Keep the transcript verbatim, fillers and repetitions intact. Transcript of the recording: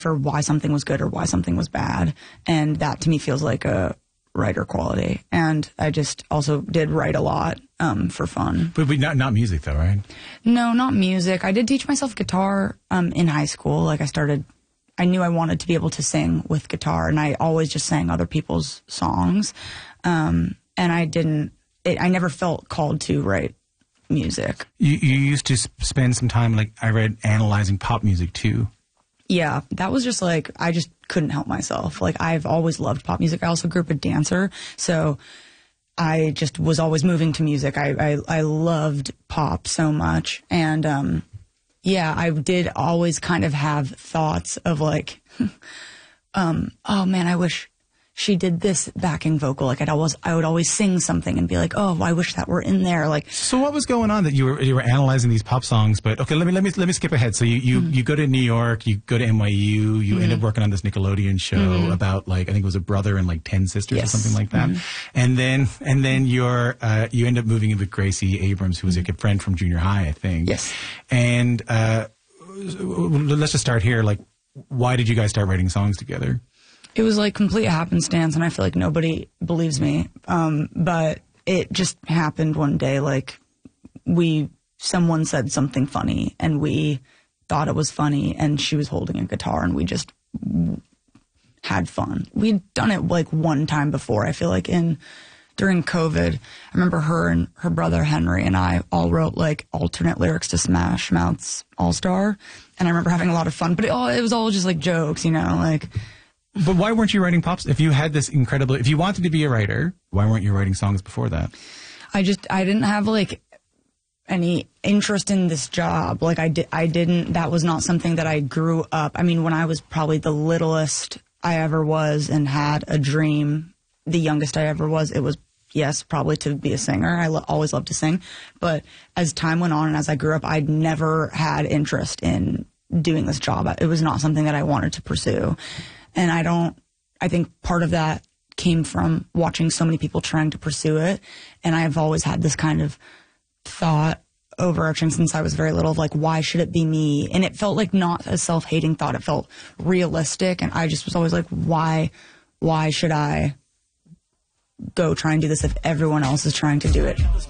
for why something was good or why something was bad. And that to me feels like a writer quality. And I just also did write a lot um, for fun. But, but not, not music though, right? No, not music. I did teach myself guitar um, in high school. Like I started, I knew I wanted to be able to sing with guitar, and I always just sang other people's songs. Um, and I didn't, it, I never felt called to write music. You, you used to spend some time, like I read, analyzing pop music too. Yeah, that was just like, I just couldn't help myself. Like, I've always loved pop music. I also grew up a dancer, so I just was always moving to music. I, I, I loved pop so much. And, um, yeah, I did always kind of have thoughts of like, um, oh man, I wish she did this backing vocal. Like I'd always, I would always sing something and be like, oh, I wish that were in there. Like, so what was going on that you were you were analyzing these pop songs? But okay, let me let me let me skip ahead. So you you, mm-hmm. you go to New York, you go to N Y U, you mm-hmm. end up working on this Nickelodeon show mm-hmm. about like I think it was a brother and like ten sisters yes. or something like that. Mm-hmm. And then and then you're uh, you end up moving in with Gracie Abrams, who was mm-hmm. like a friend from junior high, I think. Yes. And uh, let's just start here. Like, why did you guys start writing songs together? It was like complete happenstance, and I feel like nobody believes me. Um, but it just happened one day. Like we, someone said something funny, and we thought it was funny, and she was holding a guitar, and we just had fun. We'd done it like one time before. I feel like in during COVID, I remember her and her brother Henry and I all wrote like alternate lyrics to Smash Mouth's All Star, and I remember having a lot of fun. But it all it was all just like jokes, you know, like. But why weren't you writing pops? If you had this incredible, if you wanted to be a writer, why weren't you writing songs before that? I just, I didn't have like any interest in this job. Like I did, I didn't, that was not something that I grew up. I mean, when I was probably the littlest I ever was and had a dream, the youngest I ever was, it was, yes, probably to be a singer. I lo- always loved to sing. But as time went on and as I grew up, I'd never had interest in doing this job. It was not something that I wanted to pursue. And I don't, I think part of that came from watching so many people trying to pursue it. And I've always had this kind of thought overarching since I was very little of like, why should it be me? And it felt like not a self-hating thought. It felt realistic. And I just was always like, why, why should I go try and do this if everyone else is trying to do it?